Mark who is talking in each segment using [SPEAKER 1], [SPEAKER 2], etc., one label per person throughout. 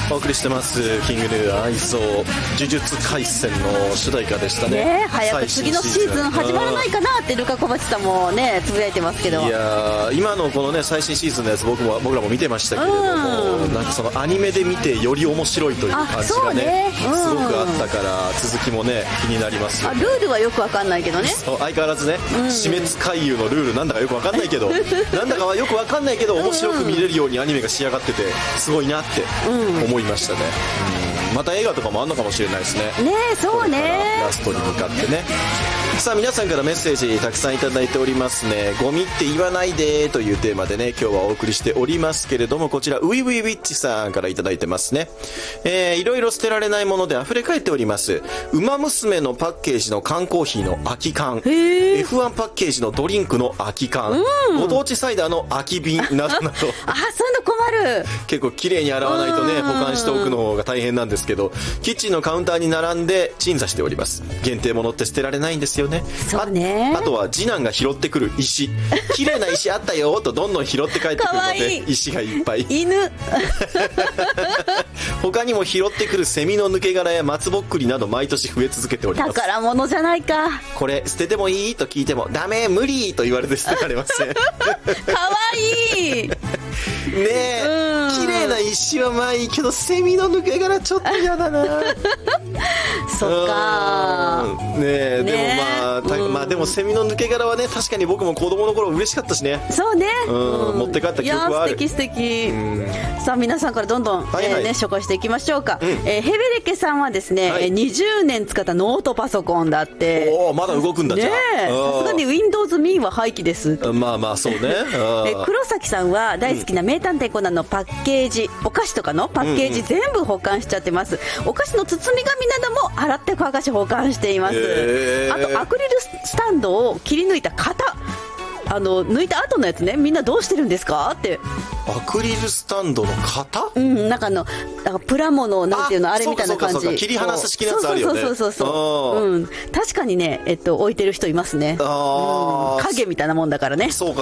[SPEAKER 1] お送りしてますキングヌー愛憎呪術廻戦の主題歌でしたね。
[SPEAKER 2] 早く次のシーズン始まらないかなってルカ小鉢さんもねつぶやいてますけど、
[SPEAKER 1] いや今のこのね最新シーズンのやつ僕らも見てましたけれども、なんかそのアニメで見てより面白いという感じがねすごくあったから続きもね気になりますよね。
[SPEAKER 2] ルールはよくわかんないけどね、
[SPEAKER 1] 相変わらずね、死滅回遊のルールなんだかよくわかんないけどなんだかはよくわかんないけど面白く見れるようにアニメが仕上がっててすごいなって思いましたね。また映画とかもあんのかもしれないですね。
[SPEAKER 2] そうね、
[SPEAKER 1] ラストに向かってね。さあ皆さんからメッセージたくさんいただいておりますね。ゴミって言わないでというテーマでね今日はお送りしておりますけれども、こちらウィウィウィッチさんからいただいてますね。いろいろ捨てられないもので溢れ返っております。ウマ娘のパッケージの缶コーヒーの空き缶、F1 パッケージのドリンクの空き缶、ご当地サイダーの空き瓶などなど
[SPEAKER 2] そういうの困る。
[SPEAKER 1] 結構綺麗に洗わないとね保管しておくの方が大変なんですけど、キッチンのカウンターに並んで鎮座しております。限定物って捨てられないんですよね。
[SPEAKER 2] そうね。
[SPEAKER 1] あとは次男が拾ってくる石、綺麗な石あったよとどんどん拾って帰ってくるので石がいっぱい。
[SPEAKER 2] 犬
[SPEAKER 1] 他にも拾ってくるセミの抜け殻や松ぼっくりなど毎年増え続けております。
[SPEAKER 2] 宝物じゃないか。
[SPEAKER 1] これ捨ててもいいと聞いてもダメ無理と言われて捨てられません。
[SPEAKER 2] かわいいね
[SPEAKER 1] え、綺麗な石はまあいいけどセミの抜け殻ちょっと嫌だな。
[SPEAKER 2] そっか
[SPEAKER 1] ねえ、でもまあでもセミの抜け殻はね確かに僕も子供の頃嬉しかったしね。
[SPEAKER 2] そうね、
[SPEAKER 1] 持って帰った記憶はある。
[SPEAKER 2] いや素敵さあ皆さんからどんどん、紹介していきましょうか。ヘベレケさんはですね、20年使ったノートパソコンだって。
[SPEAKER 1] まだ動くんだじゃん。
[SPEAKER 2] さすがに Windows Me は廃棄です。
[SPEAKER 1] まあそうね。
[SPEAKER 2] 黒崎さんは大好きな名探偵コナンのパッケージ、お菓子とかのパッケージ全部保管しちゃってます。お菓子の包み紙なども洗って乾かし保管しています。あとアクリルスタンドを切り抜いた型、抜いた後のやつね、みんなどうしてるんですかって。
[SPEAKER 1] アクリルスタンドの型？
[SPEAKER 2] なんかプラモのなんていうのあれみたいな感じ。
[SPEAKER 1] 切り離す式のやつあるよね。
[SPEAKER 2] そう。確かにね置いてる人いますね。影みたいなもんだからね。
[SPEAKER 1] そうか。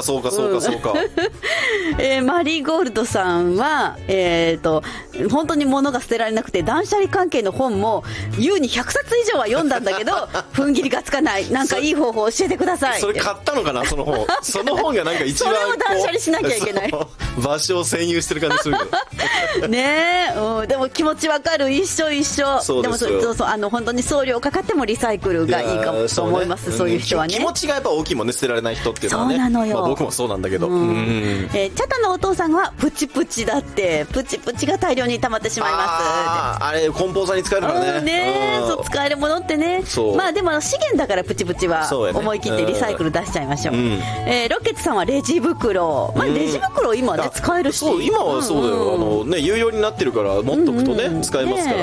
[SPEAKER 2] マリーゴールドさんは本当に物が捨てられなくて断捨離関係の本も優に100冊以上は読んだんだけど踏ん切りがつかない。なんかいい方法教えてください。
[SPEAKER 1] それ買ったのかなその本。その本がなんか一番
[SPEAKER 2] それを断捨離しなきゃいけない。
[SPEAKER 1] 場所を占有してる感じするけど
[SPEAKER 2] ねえ、でも気持ちわかる。一緒でもそう本当に送料かかってもリサイクルがいいかもと思います。そういう人はね、
[SPEAKER 1] 気持ちがやっぱ大きいもんね、捨てられない人っていうのはね。
[SPEAKER 2] そうなのよ。
[SPEAKER 1] 僕もそうなんだけど。チ
[SPEAKER 2] ャタのお父さんはプチプチだって、プチプチが大量に溜まってしまいます。
[SPEAKER 1] あれ梱包材に使えるからね。
[SPEAKER 2] そう使えるものってね。まあでも資源だからプチプチは思い切ってリサイクル出しちゃいましょう。ロケッツさんはレジ袋、レジ袋今ね使えるし。
[SPEAKER 1] そう今はそうだよ。有用になってるから持っとくとね使えますから。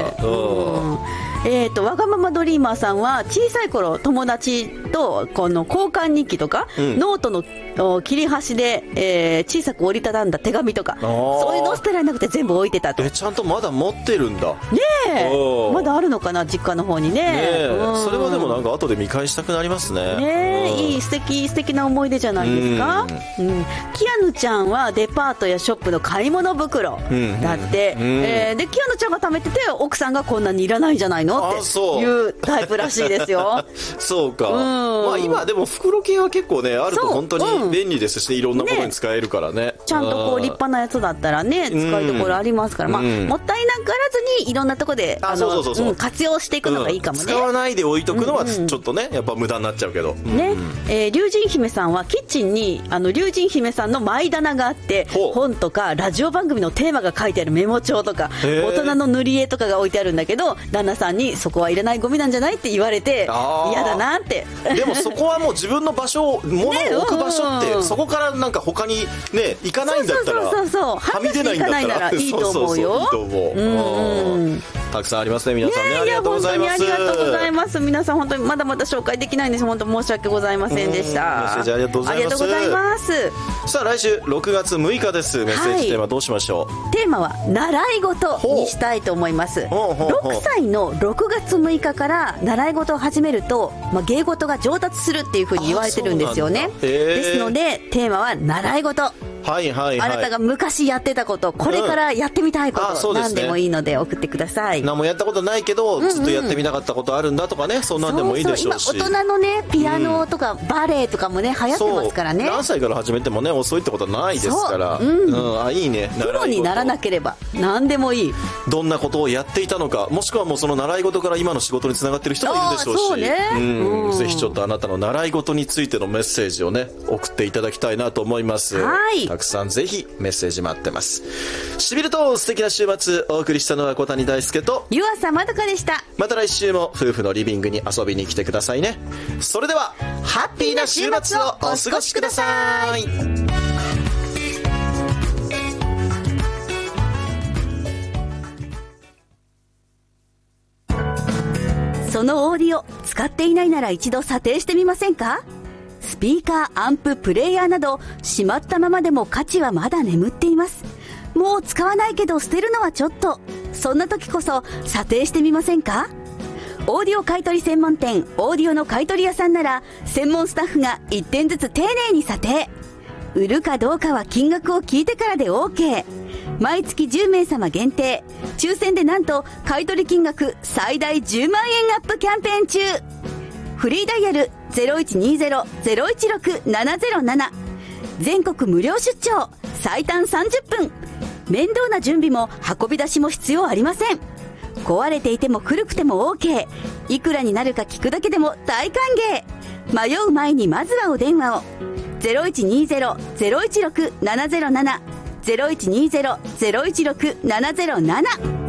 [SPEAKER 2] わがままドリーマーさんは小さい頃友達とこの交換日記とか、ノートの切り端で、小さく折りたたんだ手紙とかそういうの捨てられなくて全部置いてたと。
[SPEAKER 1] ちゃんとまだ持ってるんだね。
[SPEAKER 2] まだあるのかな実家の方にね。
[SPEAKER 1] それはでもなんか後で見返したくなりますね。
[SPEAKER 2] いい素敵な思い出じゃないですか。キアヌちゃんはデパートやショップの買い物袋だって、でキアヌちゃんが貯めてて奥さんがこんなにいらないんじゃないのっていうタイプらしいですよ。
[SPEAKER 1] そうか。今でも袋系は結構ねあると本当に便利ですし、いろんなことに使えるからね。
[SPEAKER 2] ちゃんとこう立派なやつだったらね使うところありますから、もったいながらずにいろんなところで活用していくのがいいかもね。
[SPEAKER 1] 使わないで置いとくのはちょっとねやっぱ無駄になっちゃうけど
[SPEAKER 2] ね。龍神姫さんはキッチンに龍神姫さんのマイ棚があって、本とかラジオ番組のテーマが書いてあるメモ帳とか大人の塗り絵とかが置いてあるんだけど、旦那さんにそこはいらないゴミなんじゃないって言われて嫌だなって。
[SPEAKER 1] でもそこはもう自分の場所、物を置く場所ってそこからなんか他にね行かないんだったら、はみ出ないんだったら
[SPEAKER 2] いいと思うよ。
[SPEAKER 1] いいと思う。たくさんありますね皆さんね。ありがとうございます。
[SPEAKER 2] ありがとうございます。皆さん本当にまだまだ紹介できないんです。本当申し訳ございませんでした。
[SPEAKER 1] メッセージありがとうございます。ありがとうございます。さあ来週6月6日です。メッセージテーマどうしましょう。
[SPEAKER 2] テーマは習い事にしたいと思います。6歳の6月6日から習い事を始めると、芸事が上達するっていうふうに言われてるんですよね。ですのでテーマは習い事
[SPEAKER 1] はいはいはい。
[SPEAKER 2] あなたが昔やってたこと、これからやってみたいこと、何でもいいので送ってください。
[SPEAKER 1] 何もやったことないけど、ずっとやってみたかったことあるんだとかね、そんなんでもいいでしょうし。
[SPEAKER 2] そうそう、今大人のね、ピアノとかバレエとかもね、流行ってますからね。
[SPEAKER 1] 何歳から始めてもね、遅いってことはないですから。いいね。
[SPEAKER 2] プロにならなければ何でもいい。
[SPEAKER 1] どんなことをやっていたのか、もしくはもうその習い事から今の仕事につながってる人もいるでしょうし、
[SPEAKER 2] そうね、
[SPEAKER 1] ぜひちょっとあなたの習い事についてのメッセージをね、送っていただきたいなと思います。
[SPEAKER 2] はい、
[SPEAKER 1] たくさんぜひメッセージ待ってます。しびると素敵な週末、お送りしたのは小谷大輔と
[SPEAKER 2] 湯浅まどかでした。
[SPEAKER 1] また来週も夫婦のリビングに遊びに来てくださいね。それではハッピーな週末をお過ごしください。
[SPEAKER 2] そのオーディオ使っていないなら一度査定してみませんか？スピーカー、アンプ、プレイヤーなどしまったままでも価値はまだ眠っています。もう使わないけど捨てるのはちょっと、そんな時こそ査定してみませんか？オーディオ買取専門店オーディオの買取屋さんなら、専門スタッフが1点ずつ丁寧に査定。売るかどうかは金額を聞いてからで OK。 毎月10名様限定、抽選でなんと買取金額最大10万円アップキャンペーン中。フリーダイヤル 0120-016-707、 全国無料出張、最短30分。面倒な準備も運び出しも必要ありません。壊れていても古くても OK。 いくらになるか聞くだけでも大歓迎。迷う前にまずはお電話を。 0120-016-707 0120-016-707